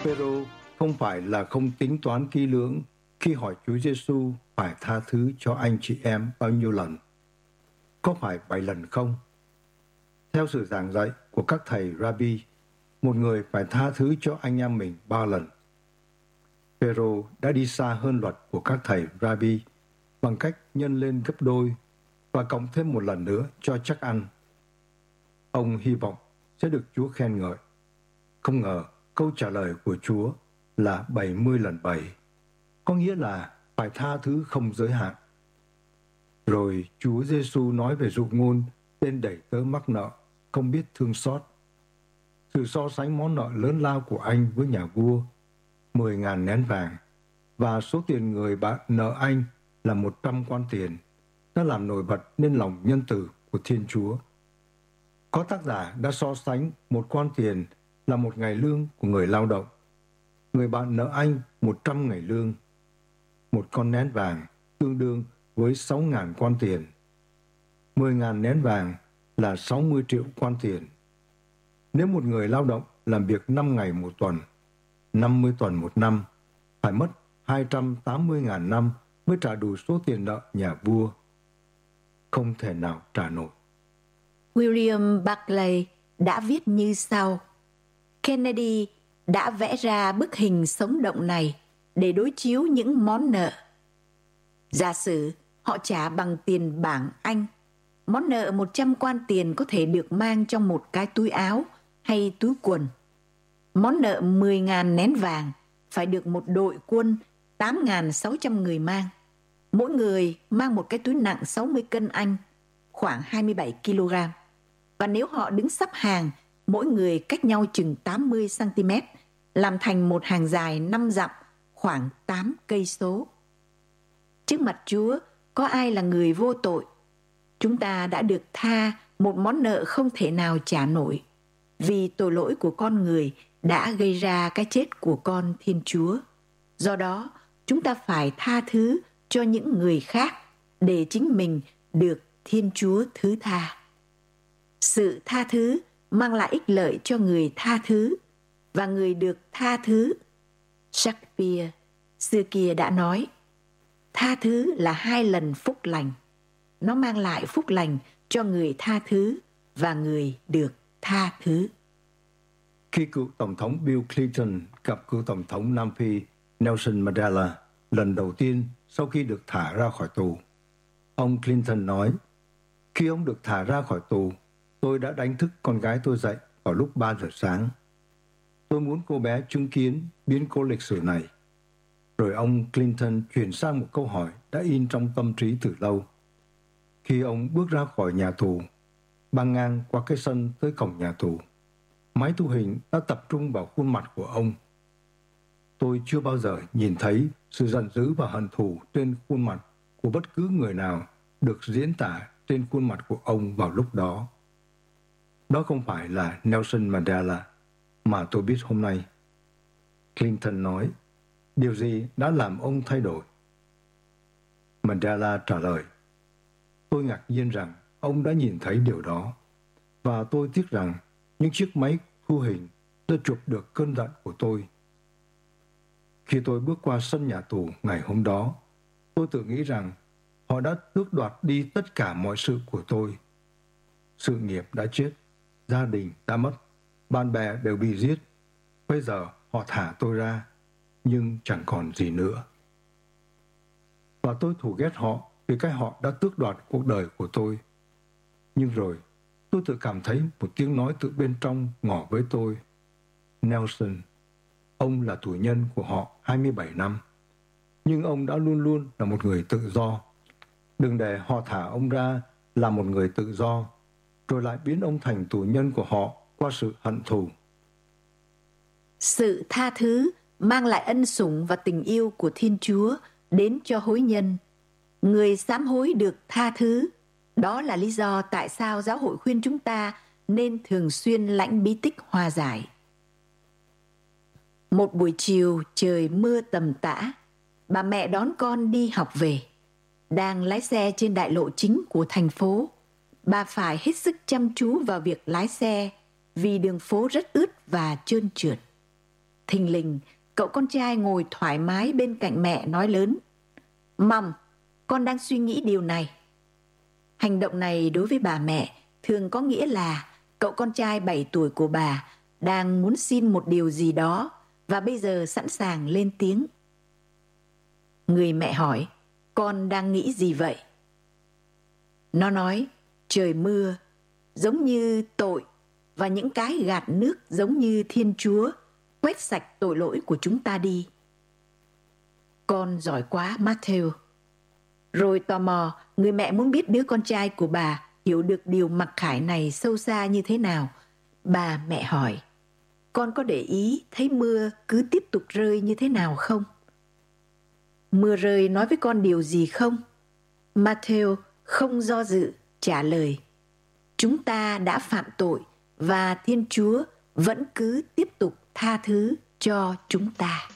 Phêrô không phải là không tính toán kỹ lưỡng khi hỏi Chúa Giêsu phải tha thứ cho anh chị em bao nhiêu lần. Có phải 7 lần không? Theo sự giảng dạy của các thầy Rabbi, một người phải tha thứ cho anh em mình 3 lần. Phêrô đã đi xa hơn luật của các thầy Rabbi bằng cách nhân lên gấp đôi và cộng thêm 1 lần nữa cho chắc ăn. Ông hy vọng sẽ được Chúa khen ngợi. Không ngờ câu trả lời của Chúa là 70 lần 7, có nghĩa là phải tha thứ không giới hạn. Rồi Chúa Giêsu nói về dụ ngôn tên đẩy tớ mắc nợ, không biết thương xót. Sự so sánh món nợ lớn lao của anh với nhà vua, 10.000 nén vàng, và số tiền người bạn nợ anh là 100 quan tiền, đã làm nổi bật nên lòng nhân từ của Thiên Chúa. Có tác giả đã so sánh 1 quan tiền là 1 ngày lương của người lao động. Người bạn nợ anh 100 ngày lương. 1 con nén vàng tương đương với 6.000 quan tiền. 10.000 nén vàng là 60 triệu quan tiền. Nếu một người lao động làm việc 5 ngày một tuần, 50 tuần một năm, phải mất 280.000 năm mới trả đủ số tiền nợ nhà vua. Không thể nào trả nổi. William Barclay đã viết như sau: Kennedy đã vẽ ra bức hình sống động này để đối chiếu những món nợ. Giả sử họ trả bằng tiền bảng Anh, món nợ 100 quan tiền có thể được mang trong một cái túi áo hay túi quần. Món nợ 10.000 nén vàng phải được một đội quân 8.600 người mang. Mỗi người mang một cái túi nặng 60 cân Anh, khoảng 27 kg. Và nếu họ đứng sắp hàng, mỗi người cách nhau chừng 80 cm, làm thành một hàng dài 5 dặm, khoảng 8 cây số. Trước mặt Chúa, có ai là người vô tội? Chúng ta đã được tha một món nợ không thể nào trả nổi, vì tội lỗi của con người đã gây ra cái chết của con Thiên Chúa. Do đó, chúng ta phải tha thứ cho những người khác để chính mình được Thiên Chúa thứ tha. Sự tha thứ mang lại ích lợi cho người tha thứ và người được tha thứ. Shakespeare xưa kia đã nói, tha thứ là 2 lần phúc lành. Nó mang lại phúc lành cho người tha thứ và người được tha thứ. Khi cựu Tổng thống Bill Clinton gặp cựu Tổng thống Nam Phi Nelson Mandela lần đầu tiên sau khi được thả ra khỏi tù, ông Clinton nói, khi ông được thả ra khỏi tù, tôi đã đánh thức con gái tôi dậy vào lúc 3 giờ sáng. Tôi muốn cô bé chứng kiến biến cố lịch sử này. Rồi ông Clinton chuyển sang một câu hỏi đã in trong tâm trí từ lâu. Khi ông bước ra khỏi nhà tù, băng ngang qua cái sân tới cổng nhà tù, máy thu hình đã tập trung vào khuôn mặt của ông. Tôi chưa bao giờ nhìn thấy sự giận dữ và hận thù trên khuôn mặt của bất cứ người nào được diễn tả trên khuôn mặt của ông vào lúc đó. Đó không phải là Nelson Mandela mà tôi biết hôm nay. Clinton nói, điều gì đã làm ông thay đổi? Mandela trả lời, tôi ngạc nhiên rằng ông đã nhìn thấy điều đó, và tôi tiếc rằng những chiếc máy thu hình đã chụp được cơn giận của tôi. Khi tôi bước qua sân nhà tù ngày hôm đó, tôi tự nghĩ rằng họ đã tước đoạt đi tất cả mọi sự của tôi. Sự nghiệp đã chết, gia đình đã mất, bạn bè đều bị giết. Bây giờ họ thả tôi ra, nhưng chẳng còn gì nữa. Và tôi thù ghét họ vì cái họ đã tước đoạt cuộc đời của tôi. Nhưng rồi, tôi tự cảm thấy một tiếng nói từ bên trong ngỏ với tôi. Nelson, ông là tù nhân của họ 27 năm, nhưng ông đã luôn luôn là một người tự do. Đừng để họ thả ông ra là một người tự do, rồi lại biến ông thành tù nhân của họ qua sự hận thù. Sự tha thứ mang lại ân sủng và tình yêu của Thiên Chúa đến cho hối nhân. Người sám hối được tha thứ. Đó là lý do tại sao giáo hội khuyên chúng ta nên thường xuyên lãnh bí tích hòa giải. Một buổi chiều trời mưa tầm tã, bà mẹ đón con đi học về. Đang lái xe trên đại lộ chính của thành phố, bà phải hết sức chăm chú vào việc lái xe vì đường phố rất ướt và trơn trượt. Thình lình, cậu con trai ngồi thoải mái bên cạnh mẹ nói lớn: Mom, con đang suy nghĩ điều này. Hành động này đối với bà mẹ thường có nghĩa là cậu con trai 7 tuổi của bà đang muốn xin một điều gì đó và bây giờ sẵn sàng lên tiếng. Người mẹ hỏi: Con đang nghĩ gì vậy? Nó nói: Trời mưa, giống như tội, và những cái gạt nước giống như Thiên Chúa quét sạch tội lỗi của chúng ta đi. Con giỏi quá, Matthew. Rồi tò mò, người mẹ muốn biết đứa con trai của bà hiểu được điều mặc khải này sâu xa như thế nào. Bà mẹ hỏi: Con có để ý thấy mưa cứ tiếp tục rơi như thế nào không? Mưa rơi nói với con điều gì không? Matthew không do dự trả lời: Chúng ta đã phạm tội và Thiên Chúa vẫn cứ tiếp tục tha thứ cho chúng ta.